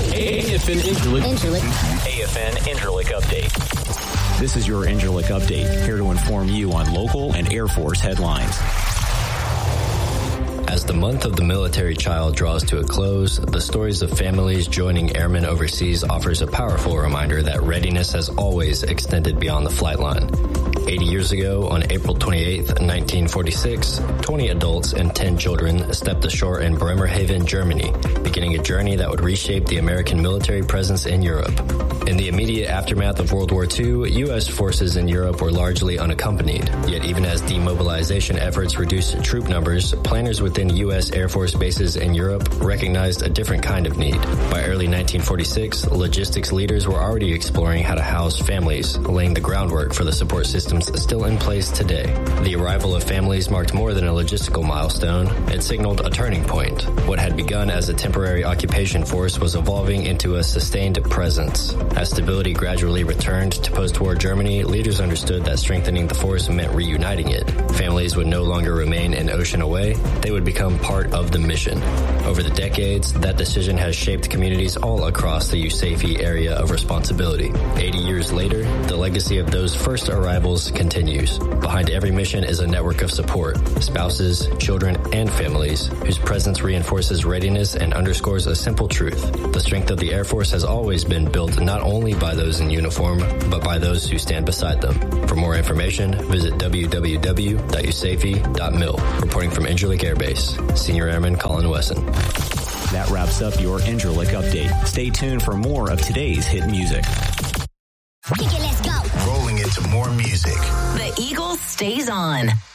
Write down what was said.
AFN Incirlik Update. This is your Incirlik Update, here to inform you on local and Air Force headlines. As the month of the military child draws to a close, the stories of families joining airmen overseas offers a powerful reminder that readiness has always extended beyond the flight line. 80 years ago, on April 28, 1946, 20 adults and 10 children stepped ashore in Bremerhaven, Germany, beginning a journey that would reshape the American military presence in Europe. In the immediate aftermath of World War II, U.S. forces in Europe were largely unaccompanied. Yet even as demobilization efforts reduced troop numbers, planners within U.S. Air Force bases in Europe recognized a different kind of need. By early 1946, logistics leaders were already exploring how to house families, laying the groundwork for the support systems still in place today. The arrival of families marked more than a logistical milestone. It signaled a turning point. What had begun as a temporary occupation force was evolving into a sustained presence. As stability gradually returned to post-war Germany, leaders understood that strengthening the force meant reuniting it. Families would no longer remain an ocean away. They would become part of the mission. Over the decades, that decision has shaped communities all across the USAFE area of responsibility. 80 years later, the legacy of those first arrivals continues. Behind every mission is a network of support, spouses, children, and families, whose presence reinforces readiness and underscores a simple truth. The strength of the Air Force has always been built not only by those in uniform, but by those who stand beside them. For more information, visit www.usafe.mil. Reporting from Incirlik Air Base, Senior Airman Colin Wesson. That wraps up your Incirlik Update. Stay tuned for more of today's hit music. Let's go. Rolling into more music. The Eagle stays on.